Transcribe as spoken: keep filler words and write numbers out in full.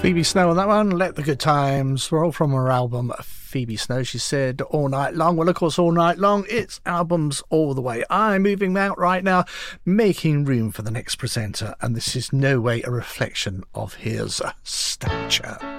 Phoebe Snow on that one. Let the Good Times Roll from her album Phoebe Snow. She said all night long. Well, of course, all night long. It's albums all the way. I'm moving out right now, making room for the next presenter. And this is no way a reflection of his stature.